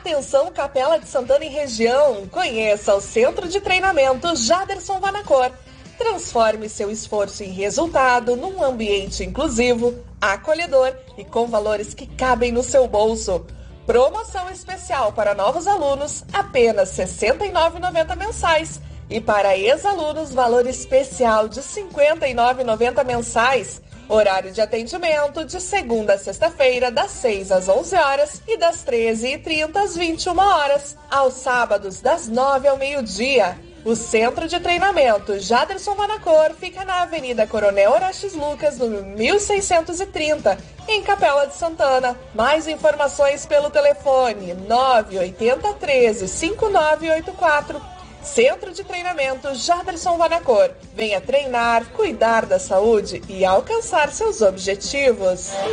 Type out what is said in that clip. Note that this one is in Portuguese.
Atenção, Capela de Santana e região, conheça o Centro de Treinamento Jaderson Vanacor. Transforme seu esforço em resultado num ambiente inclusivo, acolhedor e com valores que cabem no seu bolso. Promoção especial para novos alunos, apenas R$ 69,90 mensais. E para ex-alunos, valor especial de R$ 59,90 mensais. Horário de atendimento de segunda a sexta-feira, das 6 às 11 horas e das 13h30 às 21 horas. Aos sábados, das 9 ao meio-dia. O Centro de Treinamento Jaderson Vanacor fica na Avenida Coronel Horácio Lucas, número 1630, em Capela de Santana. Mais informações pelo telefone 980 13 5984. Centro de Treinamento Jaderson Vanacor. Venha treinar, cuidar da saúde e alcançar seus objetivos.